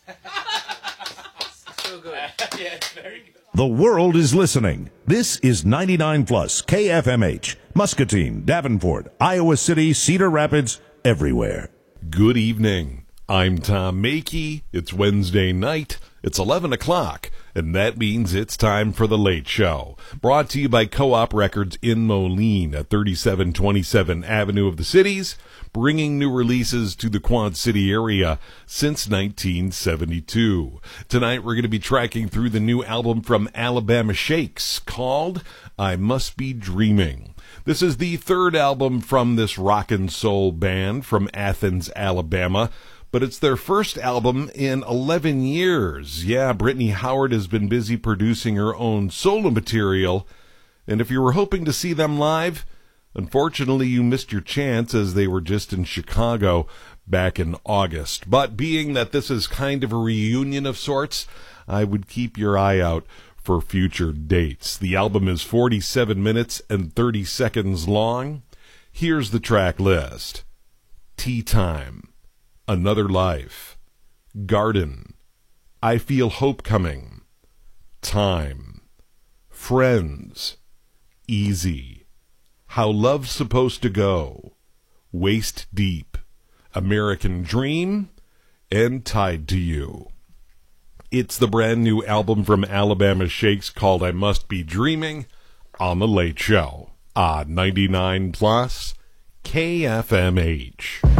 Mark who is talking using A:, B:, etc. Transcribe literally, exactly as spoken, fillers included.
A: So good.
B: Yeah, it's very good.
C: The world is listening. This is ninety-nine plus K F M H, Muscatine, Davenport, Iowa City, Cedar Rapids, everywhere.
D: Good evening. I'm Tom Makey. It's Wednesday night. It's eleven o'clock, and that means it's time for The Late Show. Brought to you by Co-op Records in Moline at thirty-seven twenty-seven Avenue of the Cities, bringing new releases to the Quad City area since nineteen seventy-two. Tonight we're going to be tracking through the new album from Alabama Shakes called I Must Be Dreaming. This is the third album from this rock and soul band from Athens, Alabama, but it's their first album in eleven years. Yeah, Brittany Howard has been busy producing her own solo material, and if you were hoping to see them live, unfortunately you missed your chance as they were just in Chicago back in August. But being that this is kind of a reunion of sorts, I would keep your eye out for future dates. The album is forty-seven minutes and thirty seconds long. Here's the track list: Tea Time, Another Life, Garden, I Feel Hope Coming, Time, Friends, Easy, How Love's Supposed to Go, Waist Deep, American Dream, and Tied to You. It's the brand new album from Alabama Shakes called I Must Be Dreaming on The Late Show on ninety-nine plus K F M H.